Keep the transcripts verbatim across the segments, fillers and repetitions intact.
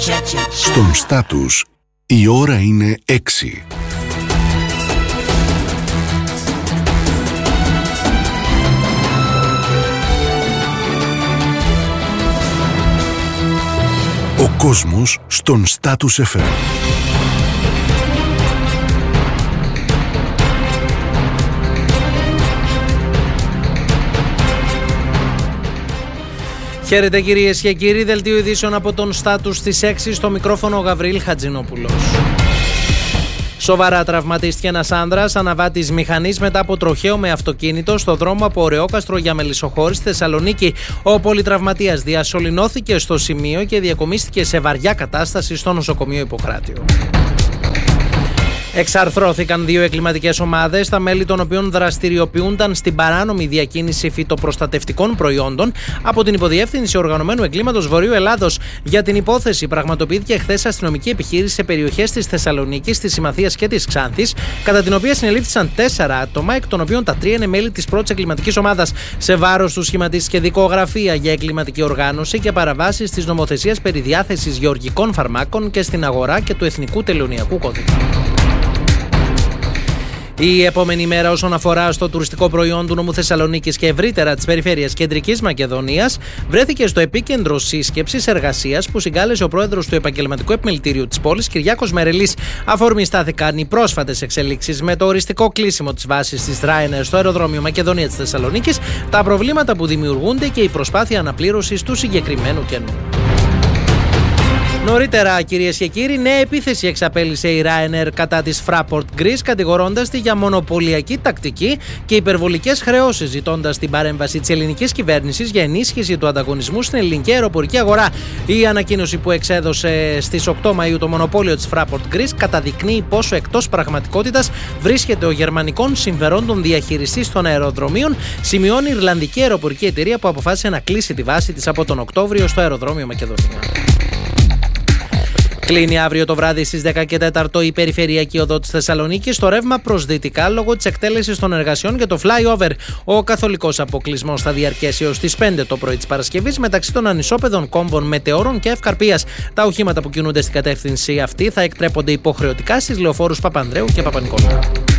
Στον Στάτους η ώρα είναι έξι. Ο κόσμος στον Στάτους εφ εμ. Χαίρετε κυρίες και κύριοι, δελτίο ειδήσεων από τον Στάτους στις έξι, στο μικρόφωνο ο Γαβρίλ Χατζηνόπουλος. Σοβαρά τραυματίστηκε ένας άνδρας, αναβάτης μηχανής, μετά από τροχαίο με αυτοκίνητο στο δρόμο από Ωρεόκαστρο για Μελισσοχώρη στη Θεσσαλονίκη. Ο πολυτραυματίας διασωληνώθηκε στο σημείο και διακομίστηκε σε βαριά κατάσταση στο νοσοκομείο Ιπποκράτειο. Εξαρθρώθηκαν δύο εγκληματικές ομάδες, τα μέλη των οποίων δραστηριοποιούνταν στην παράνομη διακίνηση φυτοπροστατευτικών προϊόντων από την Υποδιεύθυνση Οργανωμένου Εγκλήματος Βορείου Ελλάδος. Για την υπόθεση πραγματοποιήθηκε χθες αστυνομική επιχείρηση σε περιοχές της Θεσσαλονίκης, της Συμμαθίας και της Ξάνθης, κατά την οποία συνελήφθησαν τέσσερα άτομα, εκ των οποίων τα τρία είναι μέλη της πρώτης εγκληματικής ομάδας. Σε βάρος τους σχηματίστηκε δικογραφία για εγκληματική οργάνωση και παραβάσεις της νομοθεσίας περί διάθεσης γεωργικών φαρμάκων και στην αγορά και του Εθνικού Τελωνειακού Κώδικα. Η επόμενη μέρα όσον αφορά στο τουριστικό προϊόν του νομού Θεσσαλονίκης και ευρύτερα της περιφέρειας Κεντρικής Μακεδονίας βρέθηκε στο επίκεντρο σύσκεψης εργασίας που συγκάλεσε ο πρόεδρος του Επαγγελματικού Επιμελητήριου της πόλης, Κυριάκος Μερελής. Αφορμή στάθηκαν οι πρόσφατες εξελίξεις με το οριστικό κλείσιμο της βάσης της Ryanair στο αεροδρόμιο Μακεδονία της Θεσσαλονίκης, τα προβλήματα που δημιουργούνται και η προσπάθεια αναπλήρωσης του συγκεκριμένου κενού. Νωρίτερα, κυρίες και κύριοι, νέα επίθεση εξαπέλυσε η Ryanair κατά της Fraport Greece, κατηγορώντας τη για μονοπωλιακή τακτική και υπερβολικές χρεώσεις, ζητώντας την παρέμβαση της ελληνικής κυβέρνησης για ενίσχυση του ανταγωνισμού στην ελληνική αεροπορική αγορά. Η ανακοίνωση που εξέδωσε στις οκτώ Μαΐου το μονοπόλιο της Fraport Greece καταδεικνύει πόσο εκτός πραγματικότητας βρίσκεται ο γερμανικών συμφερόντων διαχειριστής των αεροδρομίων, σημειώνει η Ιρλανδική αεροπορική εταιρεία που αποφάσισε να κλείσει τη βάση της από τον Οκτώβριο στο αεροδρόμιο Μακεδονία. Κλείνει αύριο το βράδυ στις δέκα και τέσσερα η περιφερειακή οδό της Θεσσαλονίκης στο ρεύμα προς δυτικά λόγω της εκτέλεσης των εργασιών για το flyover. Ο καθολικός αποκλεισμός θα διαρκέσει έως τις πέντε το πρωί της Παρασκευής μεταξύ των ανισόπεδων κόμβων Μετεώρων και Ευκαρπίας. Τα οχήματα που κινούνται στην κατεύθυνση αυτή θα εκτρέπονται υποχρεωτικά στις λεωφόρους Παπανδρέου και Παπα-Νικολάου.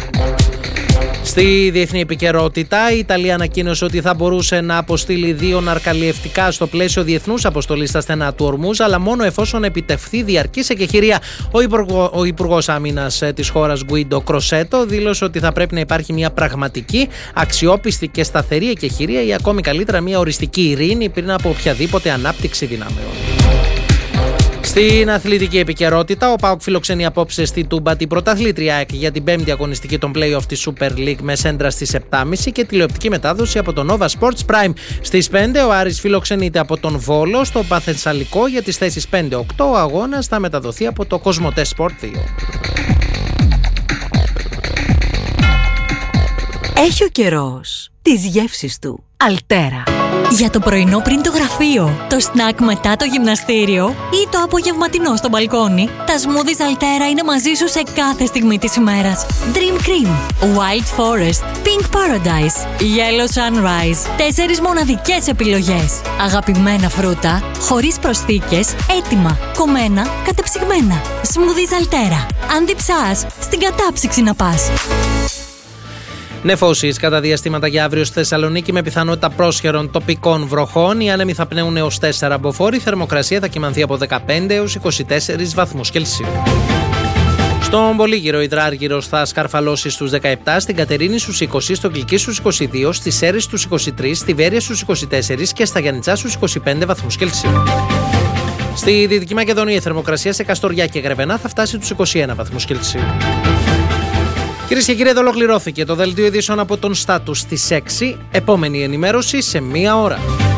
Στη διεθνή επικαιρότητα, η Ιταλία ανακοίνωσε ότι θα μπορούσε να αποστείλει δύο ναρκαλιευτικά στο πλαίσιο διεθνούς αποστολής στα στενά του Ορμούζ, αλλά μόνο εφόσον επιτευχθεί διαρκής εκεχηρία. Ο, υπουργό, ο Υπουργός Άμυνας της χώρας, Γκουίντο Κροσέτο, δήλωσε ότι θα πρέπει να υπάρχει μια πραγματική, αξιόπιστη και σταθερή εκεχηρία ή ακόμη καλύτερα μια οριστική ειρήνη πριν από οποιαδήποτε ανάπτυξη δυνάμεων. Στην αθλητική επικαιρότητα, ο ΠΑΟΚ φιλοξενεί απόψε στη Τούμπα την πρωταθλήτρια ΑΕΚ για την πέμπτη αγωνιστική των play-off της Super League με σέντρα στις επτά και μισή και τηλεοπτική μετάδοση από το Nova Sports Prime. Στις πέντε ο Άρης φιλοξενείται από τον Βόλο στο Παθεσσαλικό για τις θέσεις πέντε οκτώ. Ο αγώνας θα μεταδοθεί από το Κοσμοτέ Sport δύο. Έχει ο καιρός τις γεύσεις του. Αλτέρα. Για το πρωινό πριν το γραφείο, το σνακ μετά το γυμναστήριο ή το απογευματινό στο μπαλκόνι, τα smoothies Αλτέρα είναι μαζί σου σε κάθε στιγμή της ημέρας. Dream Cream, Wild Forest, Pink Paradise, Yellow Sunrise. Τέσσερις μοναδικές επιλογές. Αγαπημένα φρούτα, χωρίς προσθήκες, έτοιμα, κομμένα, κατεψυγμένα. Smoothies Αλτέρα. Αν διψάς, στην κατάψυξη να πας. Νεφώσεις κατά διαστήματα για αύριο στη Θεσσαλονίκη με πιθανότητα πρόσχερων τοπικών βροχών. Οι άνεμοι θα πνέουν έως τέσσερα μποφόρ. Η θερμοκρασία θα κυμανθεί από δεκαπέντε έως είκοσι τέσσερις βαθμούς Κελσίου. Στον Πολύγυρο υδράργυρος θα σκαρφαλώσει στους δεκαεπτά, στην Κατερίνη στους είκοσι, στο Γλυκί στους είκοσι δύο, στις Σέρρες στους είκοσι τρία, στη Βέρεια στους είκοσι τέσσερα και στα Γιαννιτσά στους είκοσι πέντε βαθμούς Κελσίου. Στη Δυτική Μακεδονία η θερμοκρασία σε Καστοριά και Γρεβενά θα φτάσει τους είκοσι ένα βαθμούς Κελσίου. Κυρίες και κύριοι, εδώ ολοκληρώθηκε το δελτίο ειδήσεων από τον Στάτους στις έξι. Επόμενη ενημέρωση σε μία ώρα.